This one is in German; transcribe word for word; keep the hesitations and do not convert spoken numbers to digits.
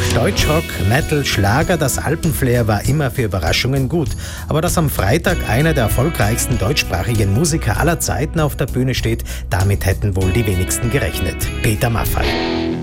Deutschrock, Metal, Schlager, das Alpenflair war immer für Überraschungen gut. Aber dass am Freitag einer der erfolgreichsten deutschsprachigen Musiker aller Zeiten auf der Bühne steht, damit hätten wohl die wenigsten gerechnet. Peter Maffay.